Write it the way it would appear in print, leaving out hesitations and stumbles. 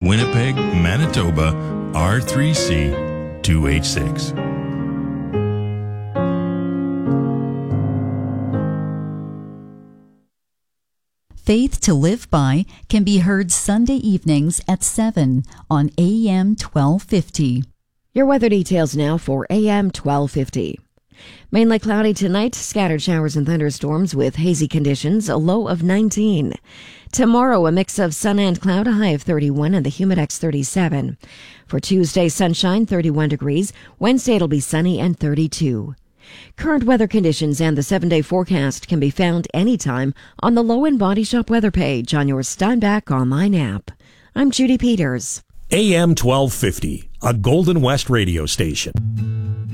Winnipeg, Manitoba, R3C 2H6. Faith to Live By can be heard Sunday evenings at 7 on AM 1250. Your weather details now for AM 1250. Mainly cloudy tonight, scattered showers and thunderstorms with hazy conditions, a low of 19. Tomorrow, a mix of sun and cloud, a high of 31 and the Humidex 37. For Tuesday, sunshine, 31 degrees. Wednesday, it'll be sunny and 32. Current weather conditions and the 7-day forecast can be found anytime on the Low End Body Shop weather page on your Steinbach online app. I'm Judy Peters. AM 1250, a Golden West radio station.